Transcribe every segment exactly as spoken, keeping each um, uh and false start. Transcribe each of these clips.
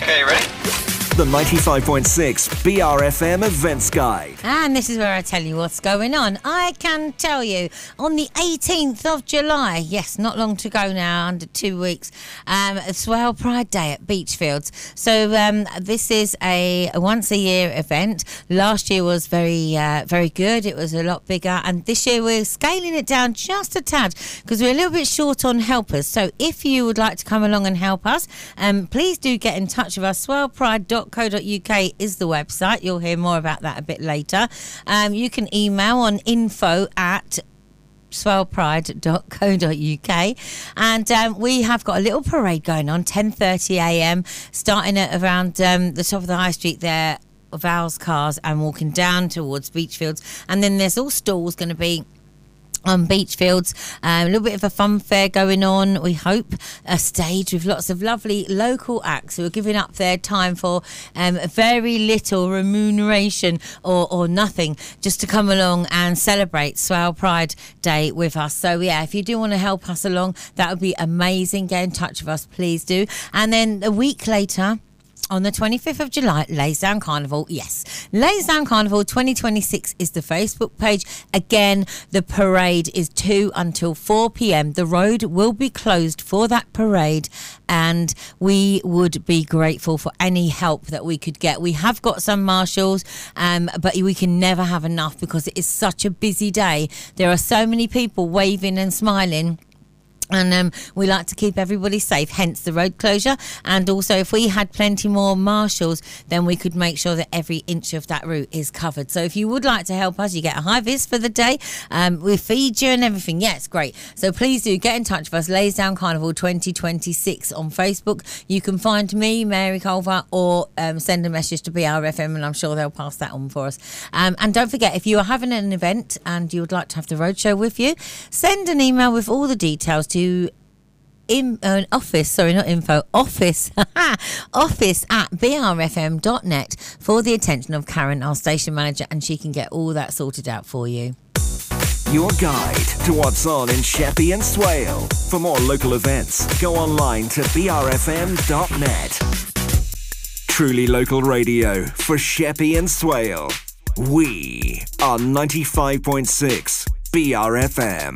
Okay, ready? The ninety-five point six B R F M Events Guide. And this is where I tell you what's going on. I can tell you on the eighteenth of July, yes, not long to go now, under two weeks, um, Swale Pride Day at Beachfields. So um, this is a, a once a year event. Last year was very, uh, very good. It was a lot bigger. And this year we're scaling it down just a tad because we're a little bit short on helpers. So if you would like to come along and help us, um, please do get in touch with us. swale pride dot co dot uk is the website. You'll hear more about that a bit later. Um, you can email on info at swale pride dot co dot uk, and um, we have got a little parade going on, ten thirty a m, starting at around um, the top of the high street there, Val's Cars, and walking down towards Beachfields. And then there's all stalls going to be on Beachfields, um, a little bit of a fun fair going on, we hope, a stage with lots of lovely local acts who are giving up their time for um, very little remuneration or, or nothing, just to come along and celebrate Swale Pride Day with us. So yeah, if you do want to help us along, that would be amazing. Get in touch with us, please do. And then a week later, on the twenty-fifth of July, Laysdown Carnival. Yes, Laysdown Carnival twenty twenty-six is the Facebook page. Again, the parade is two until four p m. The road will be closed for that parade, and we would be grateful for any help that we could get. We have got some marshals, um, but we can never have enough because it is such a busy day. There are so many people waving and smiling. And um, we like to keep everybody safe, hence the road closure. And also, if we had plenty more marshals, then we could make sure that every inch of that route is covered. So if you would like to help us, you get a high vis for the day. Um, we feed you and everything. Yeah, it's great. So please do get in touch with us. Laysdown Carnival twenty twenty-six on Facebook. You can find me, Mary Culver, or um, send a message to B R F M, and I'm sure they'll pass that on for us. Um, and don't forget, if you are having an event and you would like to have the roadshow with you, send an email with all the details to in uh, office sorry not info office office at b r f m dot net for the attention of Karen, our station manager, and she can get all that sorted out for you. Your guide to what's on in Sheppey and Swale. For more local events, go online to b r f m dot net. Truly local radio for Sheppey and Swale. We are ninety-five point six B R F M.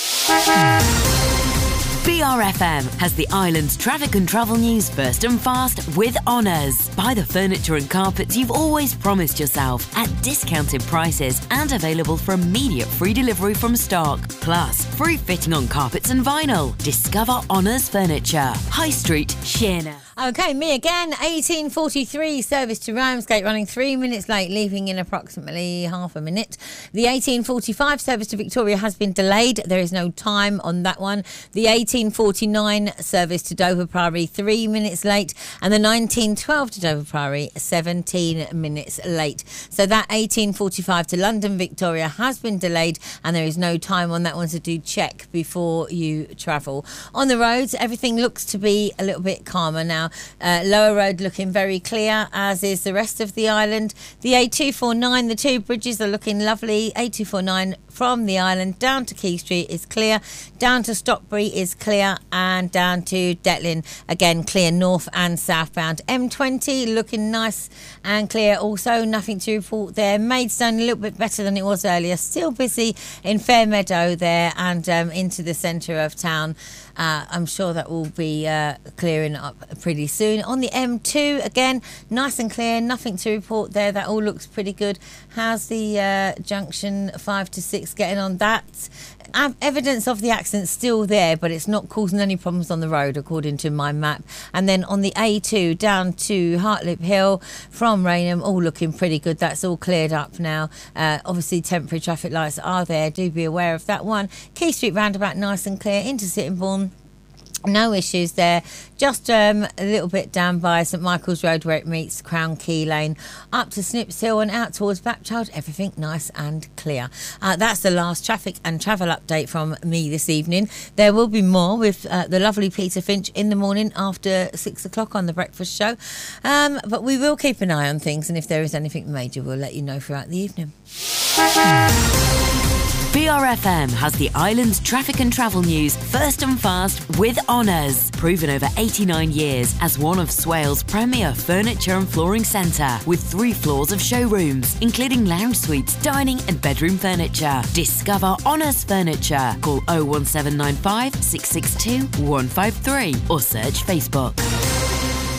B R F M has the island's traffic and travel news first and fast with Honours. Buy the furniture and carpets you've always promised yourself at discounted prices and available for immediate free delivery from stock. Plus, free fitting on carpets and vinyl. Discover Honours Furniture. High Street, Sheerness. Okay, me again. eighteen forty-three service to Ramsgate, running three minutes late, leaving in approximately half a minute. The eighteen forty-five service to Victoria has been delayed. There is no time on that one. The eighteen forty-nine service to Dover Priory, three minutes late. And the nineteen twelve to Dover Priory, seventeen minutes late. So that eighteen forty-five to London Victoria has been delayed, and there is no time on that one, so do check before you travel. On the roads, everything looks to be a little bit calmer now. Uh, Lower Road looking very clear, as is the rest of the island. The A two forty-nine, the two bridges are looking lovely. A two forty-nine from the island down to Quay Street is clear, down to Stockbury is clear, and down to Detlin again clear, north and southbound. M twenty looking nice and clear also, nothing to report there. Maidstone a little bit better than it was earlier, still busy in Fairmeadow there and um, into the centre of town. Uh, I'm sure that will be uh, clearing up pretty soon. On the M two, again, nice and clear, nothing to report there. That all looks pretty good. How's the uh, junction five to six getting on? That uh, evidence of the accident still there, but it's not causing any problems on the road, according to my map. And then on the A two, down to Hartlip Hill from Rainham, all looking pretty good. That's all cleared up now. Uh, obviously, temporary traffic lights are there. Do be aware of that one. Quay Street roundabout, nice and clear. Into Sittingbourne, no issues there. Just um, a little bit down by St Michael's Road where it meets Crown Key Lane, up to Snips Hill and out towards Bapchild. Everything nice and clear. Uh, that's the last traffic and travel update from me this evening. There will be more with uh, the lovely Peter Finch in the morning after six o'clock on the breakfast show. Um, but we will keep an eye on things, and if there is anything major, we'll let you know throughout the evening. B R F M has the island's traffic and travel news first and fast with honours. Proven over eighty-nine years as one of Swale's premier furniture and flooring centre, with three floors of showrooms, including lounge suites, dining and bedroom furniture. Discover Honours Furniture. Call oh one seven nine five, six six two, one five three or search Facebook.